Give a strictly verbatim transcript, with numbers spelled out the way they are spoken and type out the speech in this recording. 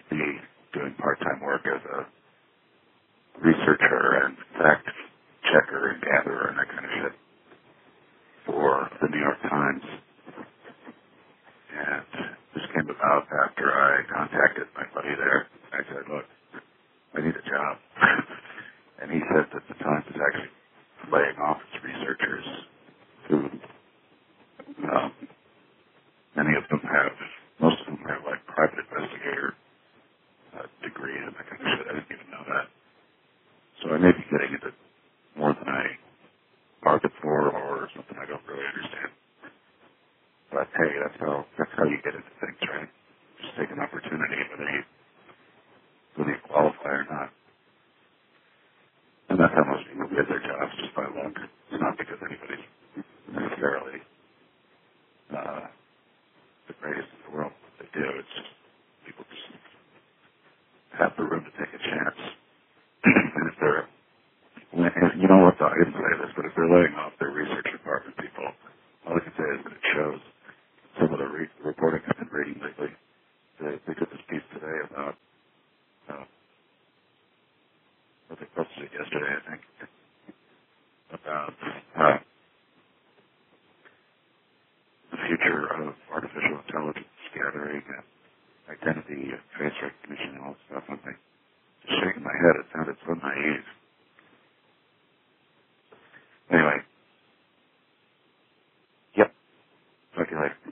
be doing part-time work as a researcher and fact checker and gatherer and that kind of shit for the New York Times. And this came about after I contacted my buddy there. I said, look, I need a job. And he said that the Times is actually laying off its researchers who, um, many of them have, most of them have like private investigator uh, degrees and that kind of shit. I didn't even know that. So I may be getting into more than I bargained for or something I don't really understand. But hey, that's how that's how you get into things, right? Just take an opportunity, whether you whether you qualify or not. And that's how most people get their jobs, just by luck. It's not because anybody's necessarily uh, the greatest in the world. They do. It's just people just have the room to take a chance. And if they're, and you know what? I didn't say this, but if they're laying off their research department people, all I can say is that it shows some of the re- reporting I've been reading lately. They, they did this piece today about, uh, what they posted it yesterday, I think, about uh, the future of artificial intelligence gathering and identity and face recognition and all that stuff. I'm like, just shaking my head. It sounded so naive. Anyway. Yep. Talk to you later.